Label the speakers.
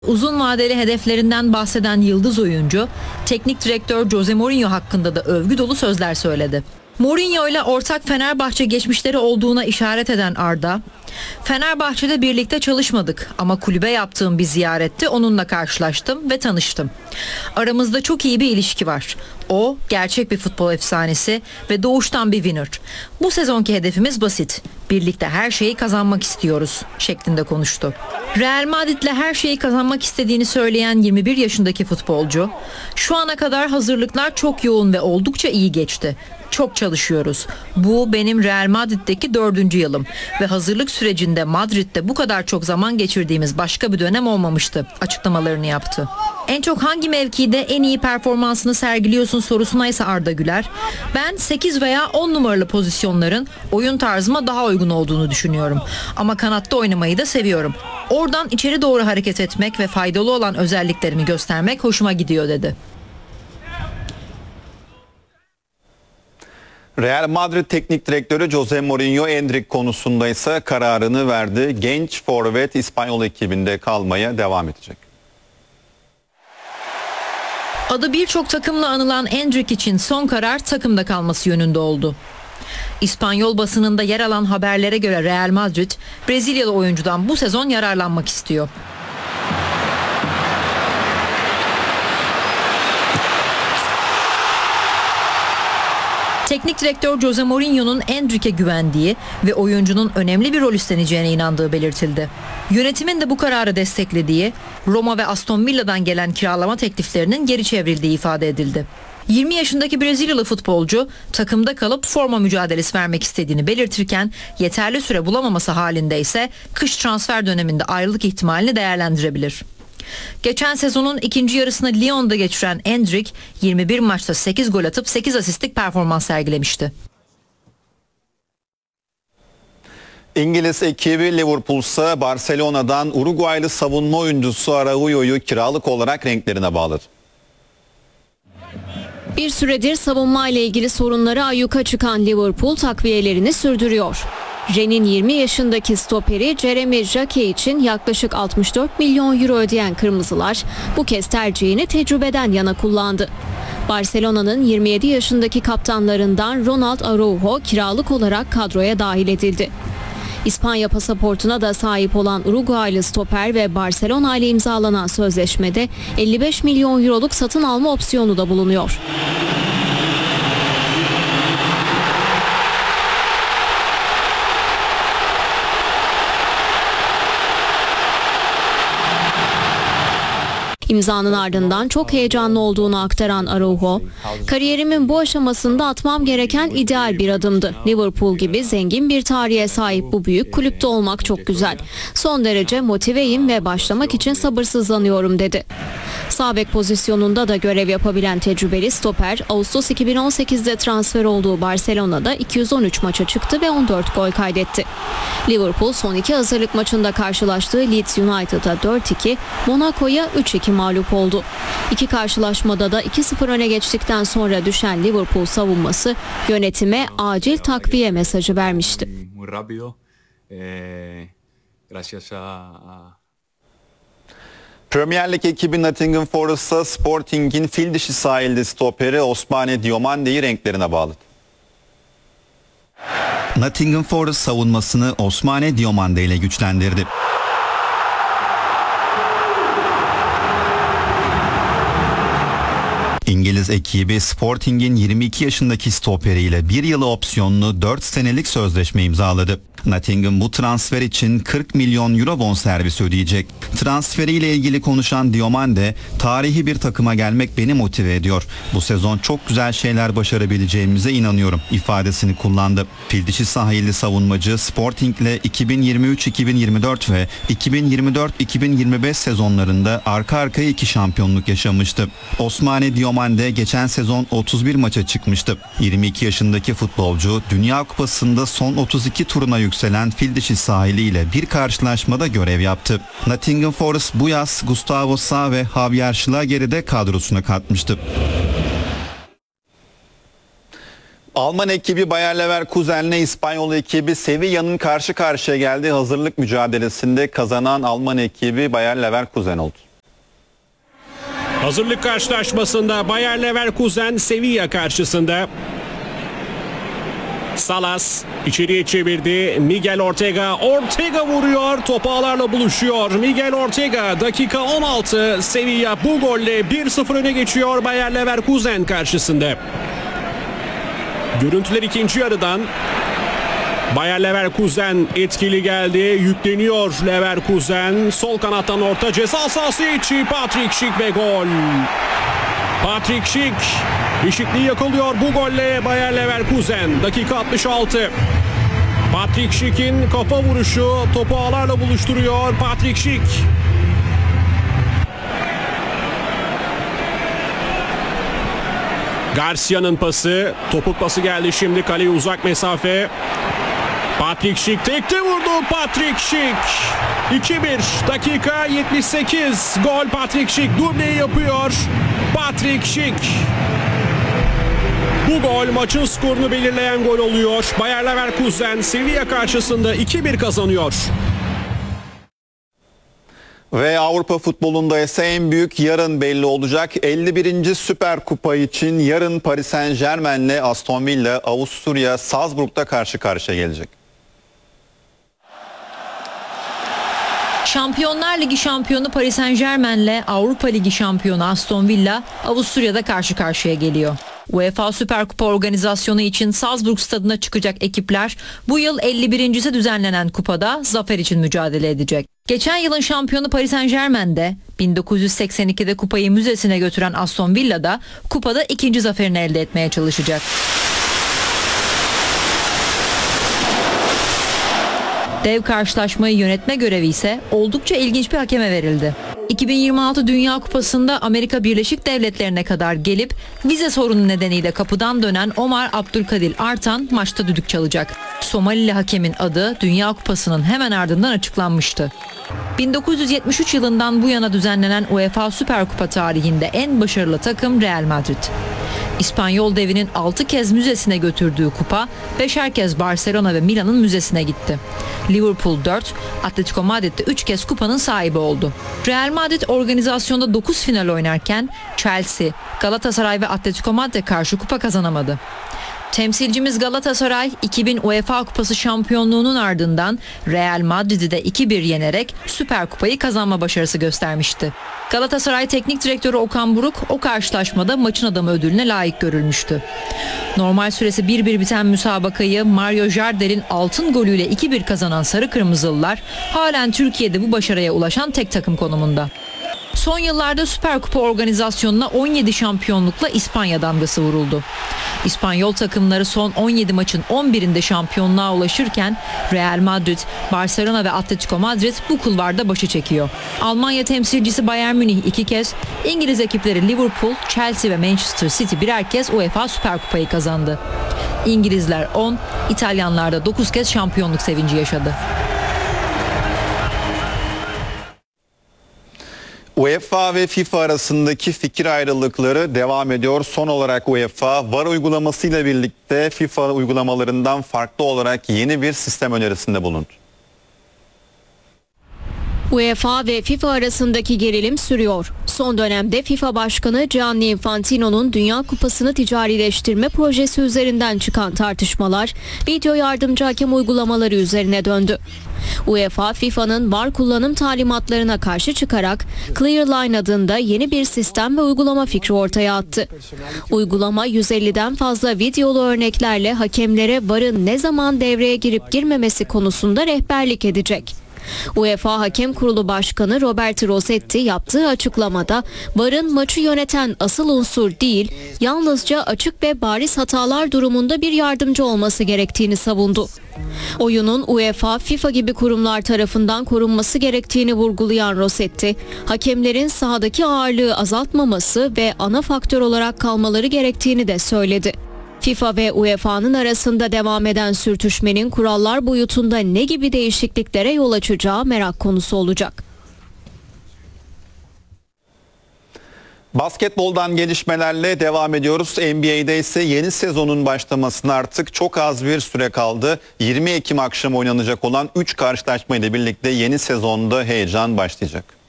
Speaker 1: Uzun vadeli hedeflerinden bahseden yıldız oyuncu, teknik direktör Jose Mourinho hakkında da övgü dolu sözler söyledi. Mourinho ile ortak Fenerbahçe geçmişleri olduğuna işaret eden Arda, "Fenerbahçe'de birlikte çalışmadık ama kulübe yaptığım bir ziyarette onunla karşılaştım ve tanıştım. Aramızda çok iyi bir ilişki var. O gerçek bir futbol efsanesi ve doğuştan bir winner. Bu sezonki hedefimiz basit. Birlikte her şeyi kazanmak istiyoruz" şeklinde konuştu. Real Madrid'le her şeyi kazanmak istediğini söyleyen 21 yaşındaki futbolcu, "Şu ana kadar hazırlıklar çok yoğun ve oldukça iyi geçti. Çok çalışıyoruz. Bu benim Real Madrid'deki 4. yılım ve hazırlık sürecinde Madrid'de bu kadar çok zaman geçirdiğimiz başka bir dönem olmamıştı" açıklamalarını yaptı. En çok hangi mevkide en iyi performansını sergiliyorsun sorusuna ise Arda Güler, "Ben 8 veya 10 numaralı pozisyonların oyun tarzıma daha uygun olduğunu düşünüyorum. Ama kanatta oynamayı da seviyorum. Oradan içeri doğru hareket etmek ve faydalı olan özelliklerimi göstermek hoşuma gidiyor" dedi.
Speaker 2: Real Madrid Teknik Direktörü Jose Mourinho Endrick konusunda ise kararını verdi. Genç forvet İspanyol ekibinde kalmaya devam edecek.
Speaker 1: Adı birçok takımla anılan Endrick için son karar takımda kalması yönünde oldu. İspanyol basınında yer alan haberlere göre Real Madrid, Brezilyalı oyuncudan bu sezon yararlanmak istiyor. Teknik direktör Jose Mourinho'nun Endrick'e güvendiği ve oyuncunun önemli bir rol üstleneceğine inandığı belirtildi. Yönetimin de bu kararı desteklediği, Roma ve Aston Villa'dan gelen kiralama tekliflerinin geri çevrildiği ifade edildi. 20 yaşındaki Brezilyalı futbolcu takımda kalıp forma mücadelesi vermek istediğini belirtirken yeterli süre bulamaması halinde ise kış transfer döneminde ayrılık ihtimalini değerlendirebilir. Geçen sezonun ikinci yarısını Lyon'da geçiren Endrick 21 maçta 8 gol atıp 8 asistlik performans sergilemişti.
Speaker 2: İngiliz ekibi Liverpool ise Barcelona'dan Uruguaylı savunma oyuncusu Araujo'yu kiralık olarak renklerine bağladı.
Speaker 3: Bir süredir savunma ile ilgili sorunları ayyuka çıkan Liverpool takviyelerini sürdürüyor. Rennes'in 20 yaşındaki stoperi Jeremy Jacquet için yaklaşık 64 milyon euro ödeyen Kırmızılar bu kez tercihini tecrübeden yana kullandı. Barcelona'nın 27 yaşındaki kaptanlarından Ronald Araujo kiralık olarak kadroya dahil edildi. İspanya pasaportuna da sahip olan Uruguaylı stoper ve Barcelona ile imzalanan sözleşmede 55 milyon euroluk satın alma opsiyonu da bulunuyor. İmzanın ardından çok heyecanlı olduğunu aktaran Araujo, "Kariyerimin bu aşamasında atmam gereken ideal bir adımdı. Liverpool gibi zengin bir tarihe sahip bu büyük kulüpte olmak çok güzel. Son derece motiveyim ve başlamak için sabırsızlanıyorum" dedi. Sağ bek pozisyonunda da görev yapabilen tecrübeli stoper, Ağustos 2018'de transfer olduğu Barcelona'da 213 maça çıktı ve 14 gol kaydetti. Liverpool son iki hazırlık maçında karşılaştığı Leeds United'a 4-2, Monaco'ya 3-2 mağlup oldu. İki karşılaşmada da 2-0 öne geçtikten sonra düşen Liverpool savunması yönetime acil takviye mesajı vermişti.
Speaker 2: Premier Lig ekibi Nottingham Forest'ta Sporting'in fil dişi sahilde stoperi Ousmane Diomande'yi renklerine bağladı.
Speaker 4: Nottingham Forest savunmasını Ousmane Diomande ile güçlendirdi. İngiliz ekibi Sporting'in 22 yaşındaki stoperiyle bir yılı opsiyonlu 4 senelik sözleşme imzaladı. Nottingham bu transfer için 40 milyon euro bonservis ödeyecek. Transferiyle ilgili konuşan Diomande, "Tarihi bir takıma gelmek beni motive ediyor. Bu sezon çok güzel şeyler başarabileceğimize inanıyorum" ifadesini kullandı. Fildişi sahilli savunmacı Sporting'le 2023-2024 ve 2024-2025 sezonlarında arka arkaya 2 şampiyonluk yaşamıştı. Ousmane Diomande geçen sezon 31 maça çıkmıştı. 22 yaşındaki futbolcu Dünya Kupası'nda son 32 turuna yükselen fildişi sahiliyle bir karşılaşmada görev yaptı. Nottingham Forest bu yaz Gustavo Sa ve Javier Schlager'i de kadrosuna katmıştı.
Speaker 2: Alman ekibi Bayer Leverkusen'le İspanyol ekibi Sevilla'nın karşı karşıya geldiği hazırlık mücadelesinde kazanan Alman ekibi Bayer Leverkusen oldu.
Speaker 5: Hazırlık karşılaşmasında Bayer Leverkusen Sevilla karşısında. Salas içeriye çevirdi. Miguel Ortega vuruyor. Top ağlarla buluşuyor. Miguel Ortega dakika 16. Sevilla bu golle 1-0 öne geçiyor Bayer Leverkusen karşısında. Görüntüler ikinci yarıdan. Bayer Leverkusen etkili geldi. Yükleniyor Leverkusen. Sol kanattan orta ceza sahası içi. Patrick Schick ve gol. Patrick Schick eşitliği yakalıyor bu golle Bayer Leverkusen. Dakika 66. Patrick Schick'in kafa vuruşu topu ağlarla buluşturuyor Patrick Schick. Garcia'nın pası. Topuk pası geldi şimdi kaleye uzak mesafe. Patrick Schick tekte vurdu. Patrick Schick 2-1 dakika 78. Gol Patrick Schick dubleyi yapıyor. Patrick Schick. Bu gol maçın skorunu belirleyen gol oluyor. Bayer Leverkusen Sevilla karşısında 2-1 kazanıyor.
Speaker 2: Ve Avrupa futbolunda ise en büyük yarın belli olacak. 51. Süper Kupa için yarın Paris Saint-Germain'le Aston Villa Avusturya Salzburg'da karşı karşıya gelecek.
Speaker 1: Şampiyonlar Ligi şampiyonu Paris Saint-Germain'le Avrupa Ligi şampiyonu Aston Villa Avusturya'da karşı karşıya geliyor. UEFA Süper Kupa organizasyonu için Salzburg stadına çıkacak ekipler bu yıl 51.si düzenlenen kupada zafer için mücadele edecek. Geçen yılın şampiyonu Paris Saint-Germain'de 1982'de kupayı müzesine götüren Aston Villa'da kupada ikinci zaferini elde etmeye çalışacak. Dev karşılaşmayı yönetme görevi ise oldukça ilginç bir hakeme verildi. 2026 Dünya Kupası'nda Amerika Birleşik Devletleri'ne kadar gelip vize sorunu nedeniyle kapıdan dönen Omar Abdülkadir Artan maçta düdük çalacak. Somalili hakemin adı Dünya Kupası'nın hemen ardından açıklanmıştı. 1973 yılından bu yana düzenlenen UEFA Süper Kupa tarihinde en başarılı takım Real Madrid. İspanyol devinin 6 kez müzesine götürdüğü kupa 5'er kez Barcelona ve Milan'ın müzesine gitti. Liverpool 4, Atletico Madrid de 3 kez kupanın sahibi oldu. Real Madrid organizasyonda 9 final oynarken Chelsea, Galatasaray ve Atletico Madrid'e karşı kupa kazanamadı. Temsilcimiz Galatasaray 2000 UEFA Kupası şampiyonluğunun ardından Real Madrid'i de 2-1 yenerek Süper Kupayı kazanma başarısı göstermişti. Galatasaray Teknik Direktörü Okan Buruk o karşılaşmada maçın adamı ödülüne layık görülmüştü. Normal süresi 1-1 biten müsabakayı Mario Jardel'in altın golüyle 2-1 kazanan Sarı Kırmızılılar halen Türkiye'de bu başarıya ulaşan tek takım konumunda. Son yıllarda Süper Kupa organizasyonuna 17 şampiyonlukla İspanya damgası vuruldu. İspanyol takımları son 17 maçın 11'inde şampiyonluğa ulaşırken Real Madrid, Barcelona ve Atletico Madrid bu kulvarda başı çekiyor. Almanya temsilcisi Bayern Münih 2 kez, İngiliz ekipleri Liverpool, Chelsea ve Manchester City birer kez UEFA Süper Kupayı kazandı. İngilizler 10, İtalyanlar da 9 kez şampiyonluk sevinci yaşadı.
Speaker 2: UEFA ve FIFA arasındaki fikir ayrılıkları devam ediyor. Son olarak UEFA VAR uygulamasıyla birlikte FIFA uygulamalarından farklı olarak yeni bir sistem önerisinde bulundu.
Speaker 3: UEFA ve FIFA arasındaki gerilim sürüyor. Son dönemde FIFA Başkanı Gianni Infantino'nun Dünya Kupası'nı ticarileştirme projesi üzerinden çıkan tartışmalar video yardımcı hakem uygulamaları üzerine döndü. UEFA, FIFA'nın VAR kullanım talimatlarına karşı çıkarak Clearline adında yeni bir sistem ve uygulama fikri ortaya attı. Uygulama 150'den fazla videolu örneklerle hakemlere VAR'ın ne zaman devreye girip girmemesi konusunda rehberlik edecek. UEFA Hakem Kurulu Başkanı Roberto Rossetti yaptığı açıklamada VAR'ın maçı yöneten asıl unsur değil, yalnızca açık ve bariz hatalar durumunda bir yardımcı olması gerektiğini savundu. Oyunun UEFA, FIFA gibi kurumlar tarafından korunması gerektiğini vurgulayan Rossetti, hakemlerin sahadaki ağırlığı azaltmaması ve ana faktör olarak kalmaları gerektiğini de söyledi. FIFA ve UEFA'nın arasında devam eden sürtüşmenin kurallar boyutunda ne gibi değişikliklere yol açacağı merak konusu olacak.
Speaker 2: Basketboldan gelişmelerle devam ediyoruz. NBA'de ise yeni sezonun başlamasına artık çok az bir süre kaldı. 20 Ekim akşamı oynanacak olan 3 karşılaşma ile birlikte yeni sezonda heyecan başlayacak.